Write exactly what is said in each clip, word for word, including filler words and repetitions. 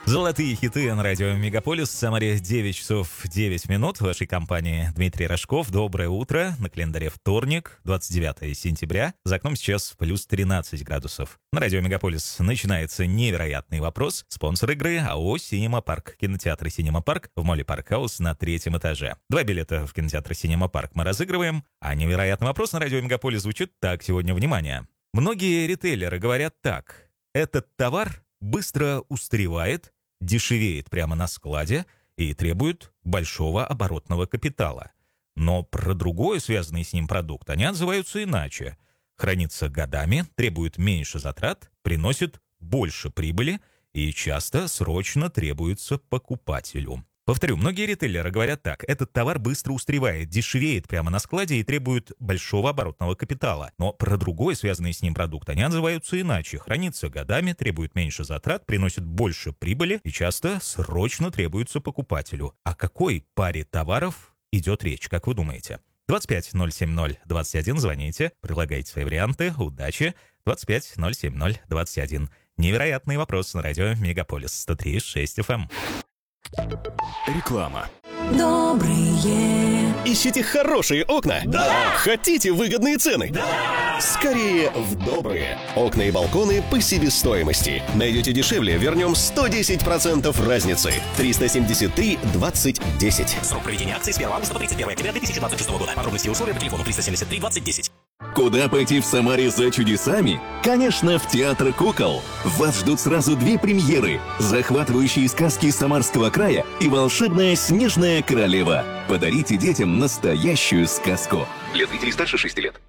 Золотые хиты на радио Мегаполис. В Самаре девять часов девять минут. В вашей компании Дмитрий Рожков. Доброе утро. На календаре вторник, двадцать девятое сентября. За окном сейчас плюс тринадцать градусов. На радио Мегаполис начинается невероятный вопрос. Спонсор игры АО «Синема Парк». Кинотеатр «Синема Парк» в моле Парк Хаус на третьем этаже. Два билета в кинотеатр «Синема Парк» мы разыгрываем. А невероятный вопрос на радио Мегаполис звучит так сегодня. Внимание. Многие ритейлеры говорят так. Этот товар быстро устаревает, дешевеет прямо на складе и требует большого оборотного капитала. Но про другой связанный с ним продукт они отзываются иначе. Хранится годами, требует меньше затрат, приносит больше прибыли и часто срочно требуется покупателю. Повторю, многие ритейлеры говорят так. Этот товар быстро устаревает, дешевеет прямо на складе и требует большого оборотного капитала. Но про другой связанный с ним продукт они отзываются иначе. Хранится годами, требует меньше затрат, приносит больше прибыли и часто срочно требуется покупателю. О какой паре товаров идет речь, как вы думаете? двадцать пять ноль семь ноль двадцать один, звоните, предлагайте свои варианты. Удачи! двадцать пять ноль семь ноль двадцать один. Невероятный вопрос на радио Мегаполис сто три и шесть эф эм. Реклама. Добрые. Ищите хорошие окна? Да! Хотите выгодные цены? Да! Скорее в добрые. Окна и балконы по себестоимости. Найдете дешевле, вернем сто десять процентов разницы. триста семьдесят три двадцать десять. Срок проведения акции с первого августа по тридцать первое октября две тысячи двадцать шестого года. Подробности и условия по телефону триста семьдесят три двадцать десять. Куда пойти в Самаре за чудесами? Конечно, в Театр кукол. Вас ждут сразу две премьеры: захватывающие сказки Самарского края и волшебная Снежная королева. Подарите детям настоящую сказку. Для зрителей старше шести лет.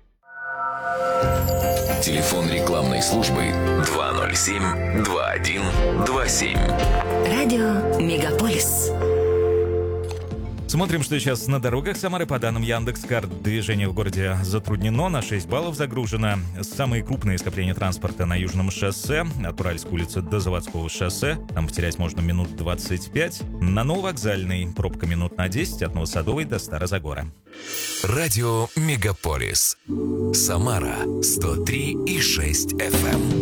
Телефон рекламной службы два ноль семь два один два семь. Радио Мегаполис. Смотрим, что сейчас на дорогах Самары. По данным Яндекс.Карт, движение в городе затруднено, на шесть баллов загружено. Самые крупные скопления транспорта на Южном шоссе, от Уральской улицы до Заводского шоссе. Там потерять можно минут двадцать пять. На Нововокзальной пробка минут на десять, от Новосадовой до Старозагора. Радио Мегаполис. Самара сто три и шесть эф эм.